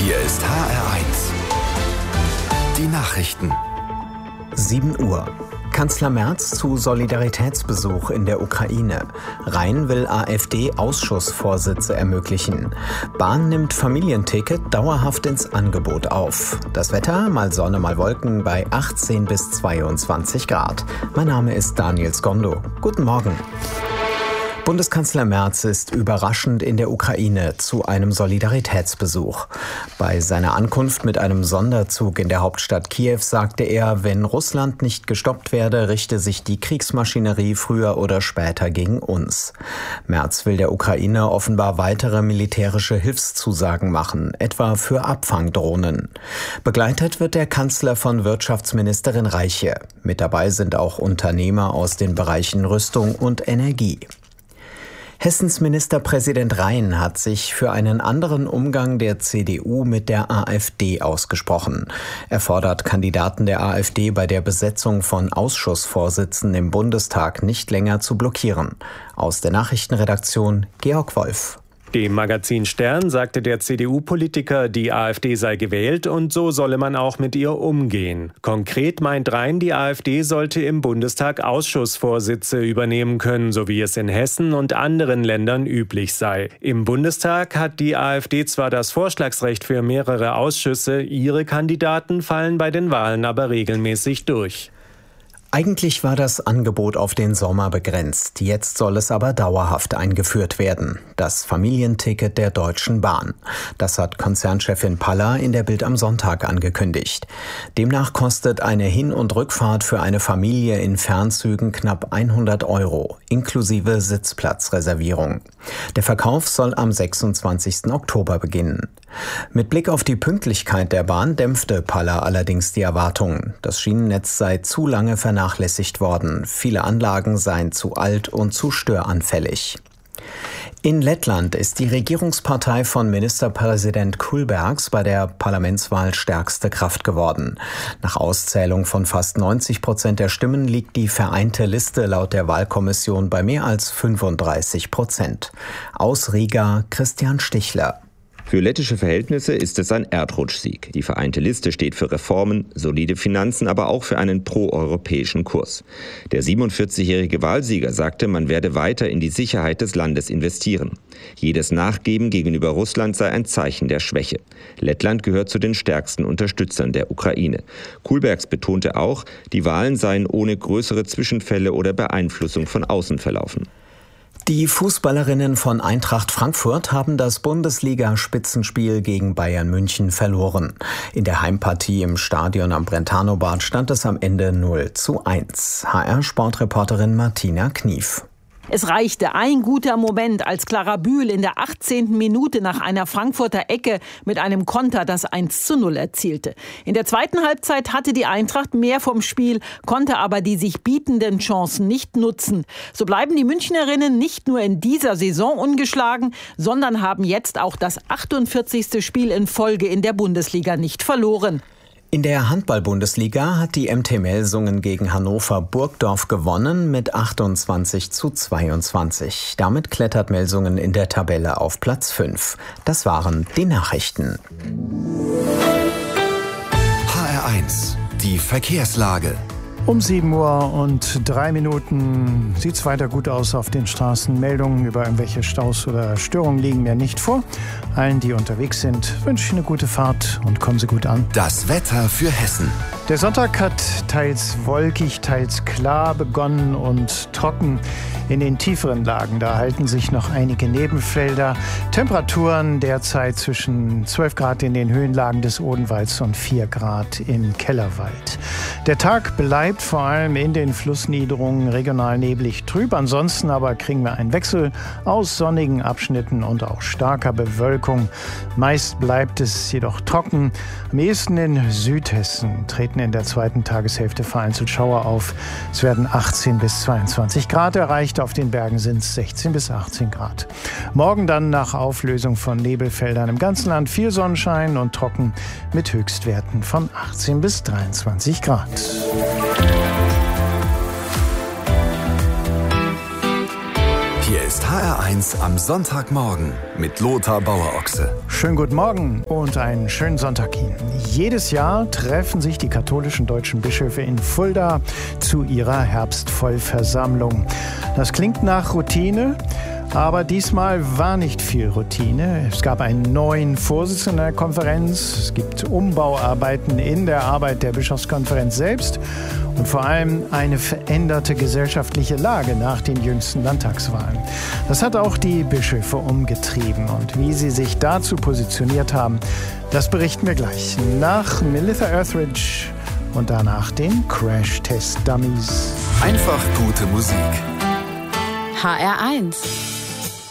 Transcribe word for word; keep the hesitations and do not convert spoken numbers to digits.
Hier ist H R eins. Die Nachrichten. sieben Uhr. Kanzler Merz zu Solidaritätsbesuch in der Ukraine. Rhein will AfD-Ausschussvorsitze ermöglichen. Bahn nimmt Familienticket dauerhaft ins Angebot auf. Das Wetter, mal Sonne, mal Wolken bei achtzehn bis zweiundzwanzig Grad. Mein Name ist Daniel Skondo. Guten Morgen. Bundeskanzler Merz ist überraschend in der Ukraine zu einem Solidaritätsbesuch. Bei seiner Ankunft mit einem Sonderzug in der Hauptstadt Kiew sagte er, wenn Russland nicht gestoppt werde, richte sich die Kriegsmaschinerie früher oder später gegen uns. Merz will der Ukraine offenbar weitere militärische Hilfszusagen machen, etwa für Abfangdrohnen. Begleitet wird der Kanzler von Wirtschaftsministerin Reiche. Mit dabei sind auch Unternehmer aus den Bereichen Rüstung und Energie. Hessens Ministerpräsident Rhein hat sich für einen anderen Umgang der C D U mit der AfD ausgesprochen. Er fordert Kandidaten der AfD bei der Besetzung von Ausschussvorsitzen im Bundestag nicht länger zu blockieren. Aus der Nachrichtenredaktion Georg Wolf. Dem Magazin Stern sagte der C D U-Politiker, die AfD sei gewählt und so solle man auch mit ihr umgehen. Konkret meint Rhein, die AfD sollte im Bundestag Ausschussvorsitze übernehmen können, so wie es in Hessen und anderen Ländern üblich sei. Im Bundestag hat die AfD zwar das Vorschlagsrecht für mehrere Ausschüsse, ihre Kandidaten fallen bei den Wahlen aber regelmäßig durch. Eigentlich war das Angebot auf den Sommer begrenzt. Jetzt soll es aber dauerhaft eingeführt werden. Das Familienticket der Deutschen Bahn. Das hat Konzernchefin Paller in der Bild am Sonntag angekündigt. Demnach kostet eine Hin- und Rückfahrt für eine Familie in Fernzügen knapp hundert Euro, inklusive Sitzplatzreservierung. Der Verkauf soll am sechsundzwanzigsten Oktober beginnen. Mit Blick auf die Pünktlichkeit der Bahn dämpfte Paller allerdings die Erwartungen. Das Schienennetz sei zu lange vernachlässigt worden. Viele Anlagen seien zu alt und zu störanfällig. In Lettland ist die Regierungspartei von Ministerpräsident Kulbergs bei der Parlamentswahl stärkste Kraft geworden. Nach Auszählung von fast neunzig Prozent der Stimmen liegt die vereinte Liste laut der Wahlkommission bei mehr als fünfunddreißig Prozent. Aus Riga Christian Stichler. Für lettische Verhältnisse ist es ein Erdrutschsieg. Die vereinte Liste steht für Reformen, solide Finanzen, aber auch für einen proeuropäischen Kurs. Der siebenundvierzigjährige Wahlsieger sagte, man werde weiter in die Sicherheit des Landes investieren. Jedes Nachgeben gegenüber Russland sei ein Zeichen der Schwäche. Lettland gehört zu den stärksten Unterstützern der Ukraine. Kulbergs betonte auch, die Wahlen seien ohne größere Zwischenfälle oder Beeinflussung von außen verlaufen. Die Fußballerinnen von Eintracht Frankfurt haben das Bundesliga-Spitzenspiel gegen Bayern München verloren. In der Heimpartie im Stadion am Brentano-Bad stand es am Ende null zu eins. H R-Sportreporterin Martina Knief. Es reichte ein guter Moment, als Clara Bühl in der achtzehnten Minute nach einer Frankfurter Ecke mit einem Konter das eins zu null erzielte. In der zweiten Halbzeit hatte die Eintracht mehr vom Spiel, konnte aber die sich bietenden Chancen nicht nutzen. So bleiben die Münchnerinnen nicht nur in dieser Saison ungeschlagen, sondern haben jetzt auch das achtundvierzigste Spiel in Folge in der Bundesliga nicht verloren. In der Handball-Bundesliga hat die M T Melsungen gegen Hannover Burgdorf gewonnen mit achtundzwanzig zu zweiundzwanzig. Damit klettert Melsungen in der Tabelle auf Platz fünf. Das waren die Nachrichten. H R eins, die Verkehrslage. Um sieben Uhr und drei Minuten sieht es weiter gut aus auf den Straßen. Meldungen über irgendwelche Staus oder Störungen liegen mir nicht vor. Allen, die unterwegs sind, wünsche ich eine gute Fahrt und kommen Sie gut an. Das Wetter für Hessen. Der Sonntag hat teils wolkig, teils klar begonnen und trocken. In den tieferen Lagen, da halten sich noch einige Nebenfelder. Temperaturen derzeit zwischen zwölf Grad in den Höhenlagen des Odenwalds und vier Grad im Kellerwald. Der Tag bleibt vor allem in den Flussniederungen regional neblig trüb. Ansonsten aber kriegen wir einen Wechsel aus sonnigen Abschnitten und auch starker Bewölkung. Meist bleibt es jedoch trocken. Am ehesten in Südhessen treten in der zweiten Tageshälfte vereinzelt Schauer auf. Es werden achtzehn bis zweiundzwanzig Grad erreicht. Auf den Bergen sind es sechzehn bis achtzehn Grad. Morgen dann nach Auflösung von Nebelfeldern im ganzen Land viel Sonnenschein und trocken mit Höchstwerten von achtzehn bis dreiundzwanzig Grad. Hier ist H R eins am Sonntagmorgen mit Lothar Bauer-Ochse. Schönen guten Morgen und einen schönen Sonntag Ihnen. Jedes Jahr treffen sich die katholischen deutschen Bischöfe in Fulda zu ihrer Herbstvollversammlung. Das klingt nach Routine, aber diesmal war nicht viel Routine. Es gab einen neuen Vorsitzenden der Konferenz, es gibt Umbauarbeiten in der Arbeit der Bischofskonferenz selbst und vor allem eine veränderte gesellschaftliche Lage nach den jüngsten Landtagswahlen. Das hat auch die Bischöfe umgetrieben und wie sie sich dazu positioniert haben, das berichten wir gleich nach Melissa Earthridge und danach den Crash-Test-Dummies. Einfach gute Musik. H R eins